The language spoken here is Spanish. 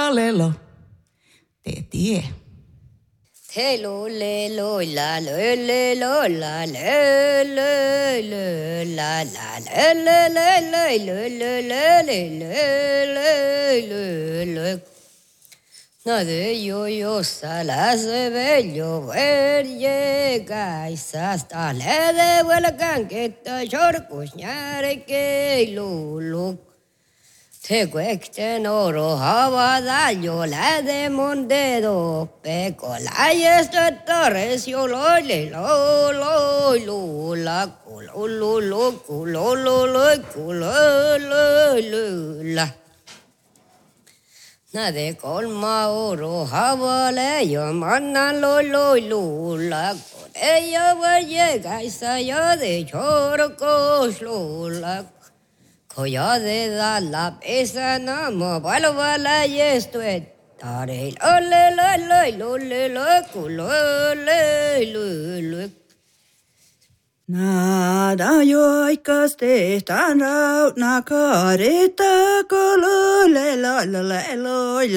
lelo. Te tie. Hello, lelo, la, le, lo, la, le, la, le. No de yo, salas de bello, ver, llega, y hasta le de vuelcan que te chorcos, ñare que lulu. Te cuecten oro, habadallo, la de mondedo, peco, la y este torres, yo lo, la, la. Na de colma oro, habale, yo mandan la, ella va a llegar, y saya de chorcos, la. Koya de da la pesa na mo balwala yesto tare le. Nada yo hay caste tan out na careta colo le lo